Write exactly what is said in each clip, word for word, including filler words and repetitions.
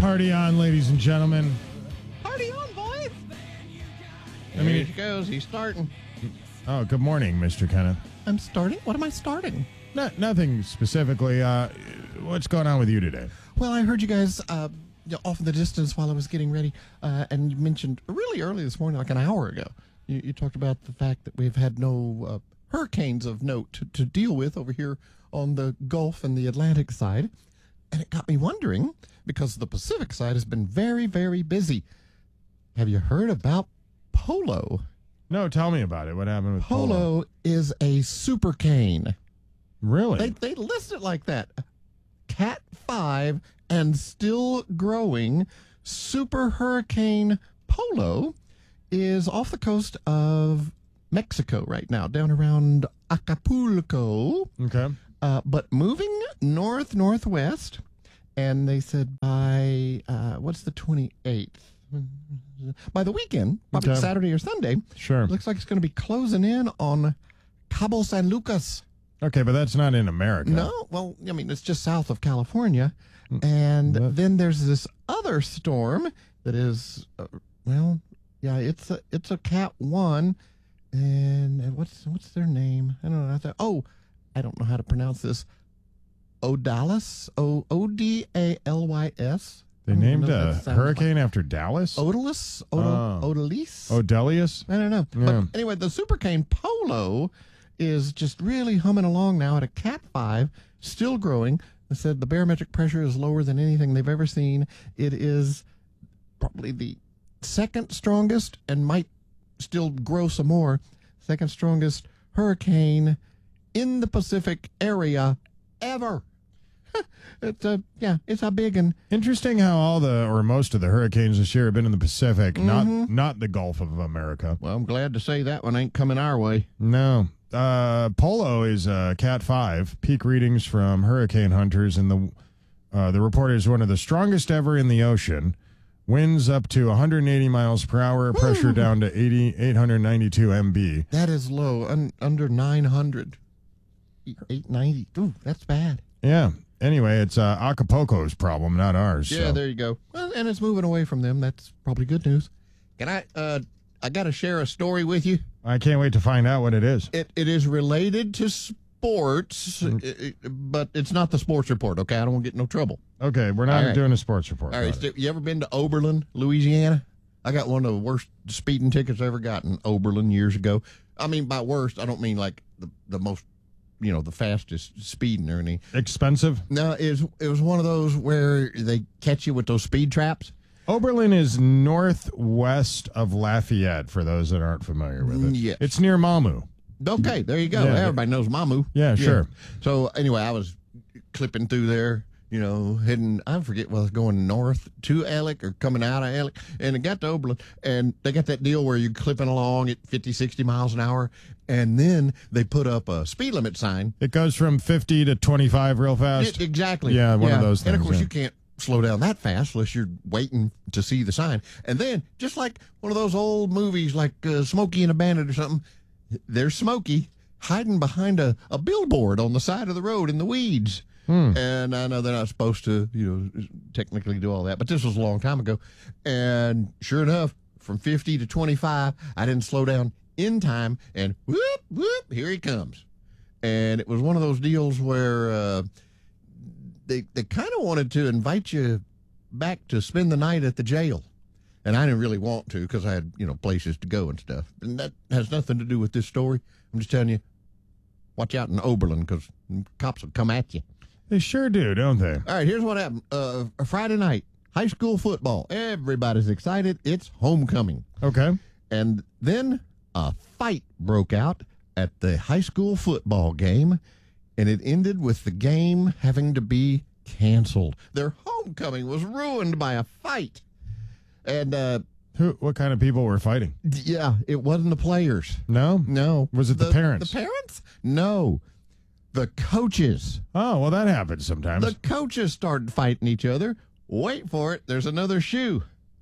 Party on, ladies and gentlemen. Party on, boys. I mean, Here he goes. He's starting. Oh, good morning, Mister Kenneth. I'm starting? What am I starting? No, nothing specifically. Uh, what's going on with you today? Well, I heard you guys uh, off in the distance while I was getting ready, uh, and you mentioned really early this morning, like an hour ago, you, you talked about the fact that we've had no uh, hurricanes of note to, to deal with over here on the Gulf and the Atlantic side. And it got me wondering, because the Pacific side has been very, very busy. Have you heard about Polo? No, tell me about it. What happened with Polo? Polo is a super cane. Really? They, they list it like that. Cat five and still growing. Super Hurricane Polo is off the coast of Mexico right now, down around Acapulco. Okay. Uh, but moving north northwest, and they said by uh, what's the twenty-eighth? By the weekend, probably Okay. Saturday or Sunday. Sure. Looks like it's going to be closing in on Cabo San Lucas. Okay, but that's not in America. No, well, I mean, it's just south of California. And But- then there's this other storm that is, uh, well, yeah, it's a, it's a Cat one. And uh, what's what's their name? I don't know. I thought, oh, I don't know how to pronounce this. Odalis? O O D A L Y S? They I don't named know if a that sounds hurricane after Dallas? Like Odalus? Odal- Oh. Odalise? Odelius? I don't know. Yeah. But anyway, the Supercane Polo is just really humming along now at a Cat five, still growing. They said the barometric pressure is lower than anything they've ever seen. It is probably the second strongest and might still grow some more, second strongest hurricane in the Pacific area ever. It's a, yeah, it's a big one. Interesting how all the, or most of the hurricanes this year have been in the Pacific, Mm-hmm. not not the Gulf of America. Well, I'm glad to say that one ain't coming our way. No. Uh, Polo is uh, Cat five. Peak readings from hurricane hunters, and the uh, the report is one of the strongest ever in the ocean. Winds up to one hundred eighty miles per hour, pressure down to eighty, eight hundred ninety-two M B. That is low, un, under nine hundred. eight ninety. Ooh, that's bad. Yeah. Anyway, it's uh, Acapulco's problem, not ours. Yeah, so. there you go. Well, and it's moving away from them. That's probably good news. Can I, uh, I got to share a story with you. I can't wait to find out what it is. It It is related to sports, Mm. i- i- but it's not the sports report, okay? I don't want to get in no trouble. Okay, we're not All right. doing a sports report. All right, about it. so you ever been to Oberlin, Louisiana? I got one of the worst speeding tickets I ever got in Oberlin years ago. I mean, by worst, I don't mean like the, the most, you know, the fastest speeding or anything. Expensive? No, it was, it was one of those where they catch you with those speed traps. Oberlin is northwest of Lafayette, for those that aren't familiar with it. Mm, yes. It's near Mamu. Okay, there you go. Yeah. Everybody knows Mamu. Yeah, sure. So anyway, I was clipping through there, you know, heading, I forget whether I was going north to Alec or coming out of Alec, and I got to Oberlin, and they got that deal where you're clipping along at fifty, sixty miles an hour, and then they put up a speed limit sign. It goes from fifty to twenty-five real fast. It- exactly. Yeah, one of those And of things, course, yeah. you can't slow down that fast unless you're waiting to see the sign. And then, just like one of those old movies like uh, Smokey and the Bandit or something, there's Smokey hiding behind a, a billboard on the side of the road in the weeds. Hmm. And I know they're not supposed to, you know, technically do all that, but this was a long time ago. And sure enough, from fifty to twenty-five, I didn't slow down in time, and whoop, whoop, here he comes. And it was one of those deals where uh, they they kind of wanted to invite you back to spend the night at the jail. And I didn't really want to because I had, you know, places to go and stuff. And that has nothing to do with this story. I'm just telling you, watch out in Oberlin because cops will come at you. They sure do, don't they? All right, here's what happened. Uh, a Friday night, high school football. Everybody's excited. It's homecoming. Okay. And then a fight broke out at the high school football game, and it ended with the game having to be canceled. Their homecoming was ruined by a fight. And, uh, Who? What kind of people were fighting? yeah, it wasn't the players. No? No. Was it the parents? The parents? No. The coaches. Oh, well, that happens sometimes. The coaches started fighting each other. Wait for it. There's another shoe.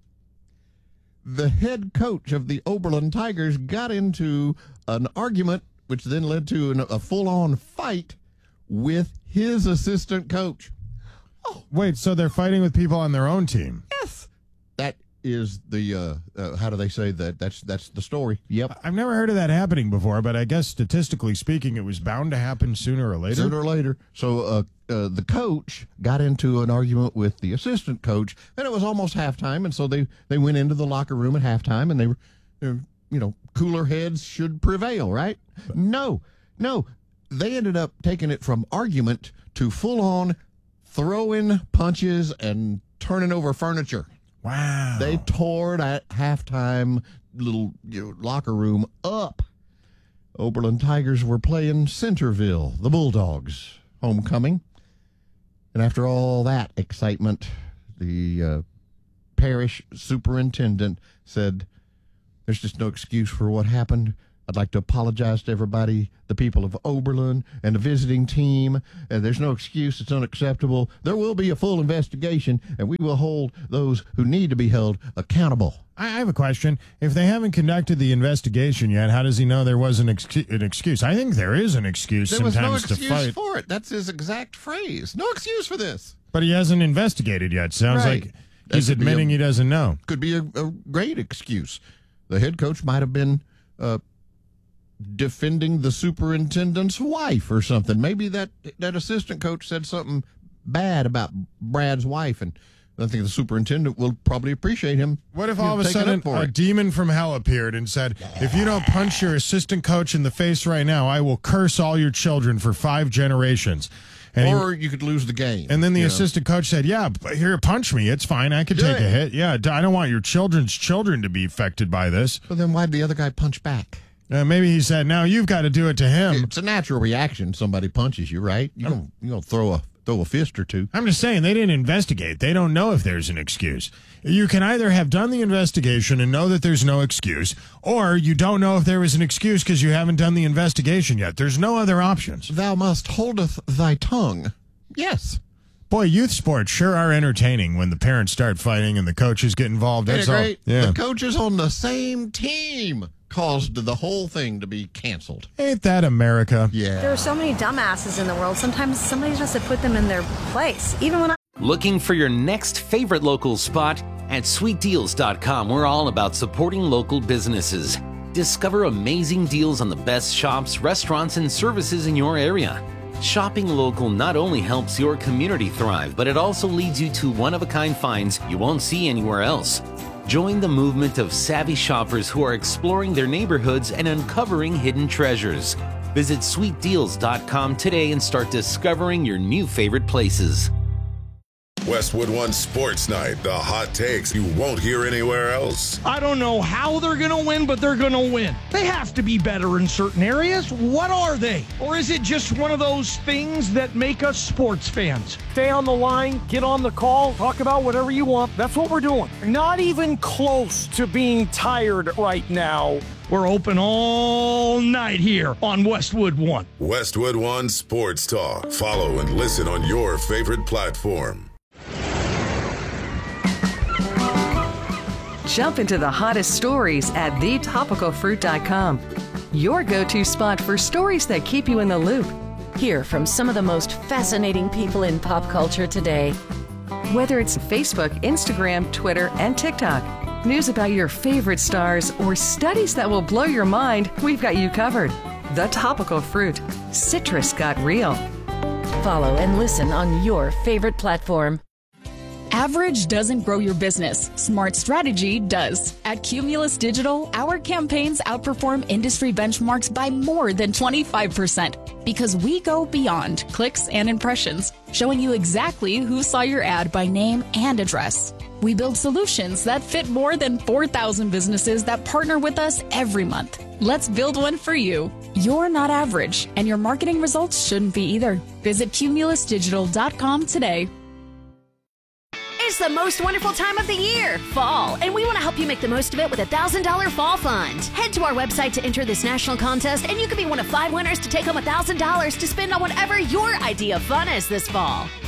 The head coach of the Oberlin Tigers got into an argument, which then led to an, a full-on fight with his assistant coach. Oh, Wait, so they're fighting with people on their own team? yes. That is the, uh, uh, how do they say that? That's that's the story. Yep. I've never heard of that happening before, but I guess statistically speaking, it was bound to happen sooner or later. Sooner or later. So uh, uh, the coach got into an argument with the assistant coach, and it was almost halftime, and so they, they went into the locker room at halftime, and they were, uh, you know, cooler heads should prevail, right? No, no. They ended up taking it from argument to full-on throwing punches and turning over furniture. Wow. They tore that halftime little you know, locker room up. Oberlin Tigers were playing Centerville, the Bulldogs, homecoming. And after all that excitement, the uh, parish superintendent said, there's just no excuse for what happened. I'd like to apologize to everybody, the people of Oberlin and the visiting team. And there's no excuse. It's unacceptable. There will be a full investigation, and we will hold those who need to be held accountable. I have a question. If they haven't conducted the investigation yet, how does he know there was an, ex- an excuse? I think there is an excuse There was sometimes no to excuse fight. for it. That's his exact phrase. No excuse for this. But he hasn't investigated yet. Sounds Right. like That he's could be admitting a- he doesn't know. Could be a, a great excuse. The head coach might have been uh, defending the superintendent's wife or something. Maybe that, that assistant coach said something bad about Brad's wife, and I think the superintendent will probably appreciate him. What if you all know, of a taking sudden up for a it. demon from hell appeared and said, if you don't punch your assistant coach in the face right now, I will curse all your children for five generations. And, he- Or you could lose the game. and then the you know. assistant coach said, yeah, but here, punch me. It's fine. I could Do take a it. hit. Yeah, I don't want your children's children to be affected by this. Well, then why'd the other guy punch back? Uh, maybe he said, now you've got to do it to him. It's a natural reaction. Somebody punches you, right? You're gonna, you're gonna throw a throw a fist or two. I'm just saying, they didn't investigate. They don't know if there's an excuse. You can either have done the investigation and know that there's no excuse, or you don't know if there was an excuse because you haven't done the investigation yet. There's no other options. Thou must holdeth thy tongue. Yes. Boy, youth sports sure are entertaining when the parents start fighting and the coaches get involved. Ain't That's it all. great? Yeah. The coaches on the same team caused the whole thing to be canceled. Ain't that America? Yeah. There are so many dumbasses in the world. Sometimes somebody has to put them in their place. Even when I Looking for your next favorite local spot? At sweet deals dot com, we're all about supporting local businesses. Discover amazing deals on the best shops, restaurants, and services in your area. Shopping local not only helps your community thrive, but it also leads you to one-of-a-kind finds you won't see anywhere else. Join the movement of savvy shoppers who are exploring their neighborhoods and uncovering hidden treasures. Visit sweet deals dot com today and start discovering your new favorite places. Westwood One Sports Night, the hot takes you won't hear anywhere else. I don't know how they're going to win, but they're going to win. They have to be better in certain areas. What are they? Or is it just one of those things that make us sports fans? Stay on the line, get on the call, talk about whatever you want. That's what we're doing. Not even close to being tired right now. We're open all night here on Westwood One. Westwood One Sports Talk. Follow and listen on your favorite platform. Jump into the hottest stories at the topical fruit dot com. Your go-to spot for stories that keep you in the loop. Hear from some of the most fascinating people in pop culture today. Whether it's Facebook, Instagram, Twitter, and TikTok. News about your favorite stars or studies that will blow your mind, we've got you covered. The Topical Fruit. Citrus got real. Follow and listen on your favorite platform. Average doesn't grow your business. Smart strategy does. At Cumulus Digital, our campaigns outperform industry benchmarks by more than twenty-five percent because we go beyond clicks and impressions, showing you exactly who saw your ad by name and address. We build solutions that fit more than four thousand businesses that partner with us every month. Let's build one for you. You're not average, and your marketing results shouldn't be either. Visit cumulus digital dot com today. It's the most wonderful time of the year, fall, and we want to help you make the most of it with a one thousand dollars fall fund. Head to our website to enter this national contest, and you could be one of five winners to take home one thousand dollars to spend on whatever your idea of fun is this fall.